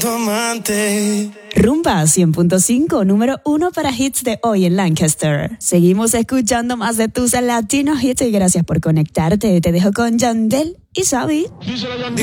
Tu amante. Rumba 100.5, número 1 para hits de hoy en Lancaster. Seguimos escuchando más de tus Latino Hits y gracias por conectarte. Te dejo con Yandel y Xavi.